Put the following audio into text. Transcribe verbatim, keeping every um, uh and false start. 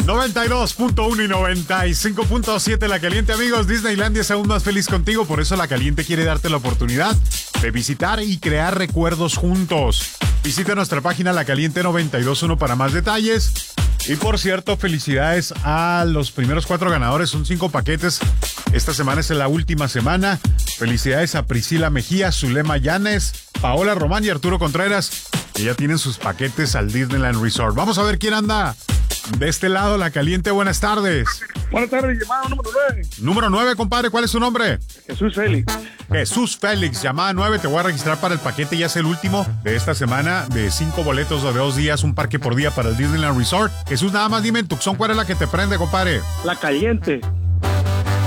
noventa y dos punto uno y noventa y cinco punto siete La Caliente, amigos. Disneylandia es aún más feliz contigo, por eso La Caliente quiere darte la oportunidad de visitar y crear recuerdos juntos. Visita nuestra página La Caliente noventa y dos punto uno para más detalles. Y por cierto, felicidades a los primeros cuatro ganadores, son cinco paquetes. Esta semana es la última semana. Felicidades a Priscila Mejía, Zulema Llanes, Paola Román y Arturo Contreras, que ya tienen sus paquetes al Disneyland Resort. Vamos a ver quién anda de este lado. La Caliente, buenas tardes. Buenas tardes, llamada número nueve. Número nueve, compadre, ¿cuál es su nombre? Jesús Félix. Jesús Félix, llamada nueve, te voy a registrar para el paquete, ya es el último de esta semana, de cinco boletos de dos días, un parque por día para el Disneyland Resort. Jesús, nada más dime en Tucson, ¿cuál es la que te prende, compadre? La Caliente.